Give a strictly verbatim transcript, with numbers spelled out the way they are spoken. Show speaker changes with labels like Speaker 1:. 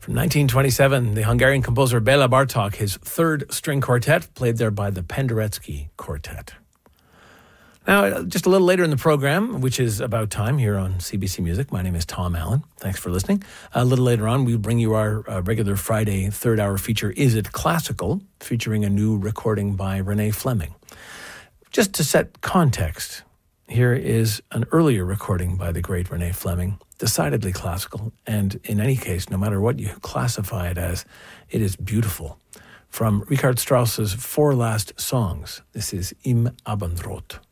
Speaker 1: From nineteen twenty-seven, the Hungarian composer Béla Bartók, his third string quartet, played there by the Penderecki Quartet. Now, just a little later in the program, which is about time here on C B C Music, my name is Tom Allen. Thanks for listening. A little later on, we'll bring you our uh, regular Friday third-hour feature, Is It Classical?, featuring a new recording by Renee Fleming. Just to set context, here is an earlier recording by the great Renee Fleming, decidedly classical, and in any case, no matter what you classify it as, it is beautiful. From Richard Strauss's Four Last Songs, this is Im Abendrot.